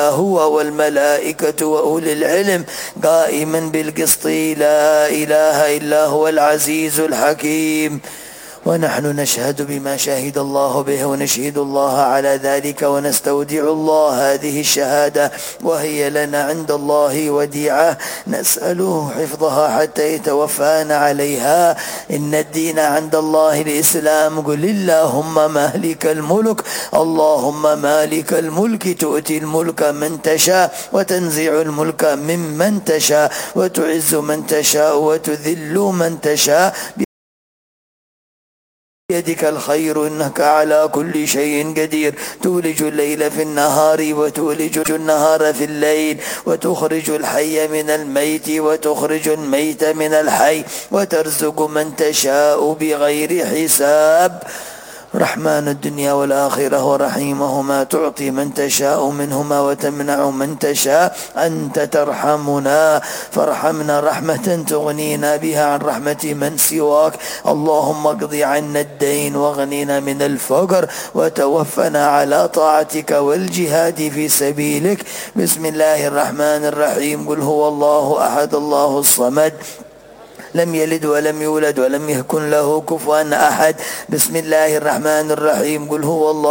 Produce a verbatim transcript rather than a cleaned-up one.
هو والملائكة وأولي العلم قائما بالقسط لا إله إلا هو العزيز الحكيم. ونحن نشهد بما شهد الله به ونشهد الله على ذلك ونستودع الله هذه الشهادة وهي لنا عند الله وديعة نسأله حفظها حتى يتوفانا عليها. إن الدين عند الله الإسلام. قل اللهم مالك الملك اللهم مالك الملك تؤتي الملك من تشاء وتنزع الملك ممن تشاء وتعز من تشاء وتذل من تشاء بيدك الخير إنك على كل شيء قدير. تولج الليل في النهار وتولج النهار في الليل وتخرج الحي من الميت وتخرج الميت من الحي وترزق من تشاء بغير حساب. رحمن الدنيا والآخرة ورحيمهما تعطي من تشاء منهما وتمنع من تشاء. أنت ترحمنا فارحمنا رحمة تغنينا بها عن رحمة من سواك. اللهم اقض عنا الدين واغننا من الفقر وتوفنا على طاعتك والجهاد في سبيلك. بسم الله الرحمن الرحيم. قل هو الله أحد الله الصمد لم يلد ولم يولد ولم يكن له كفوا أحد. بسم الله الرحمن الرحيم. قل هو الله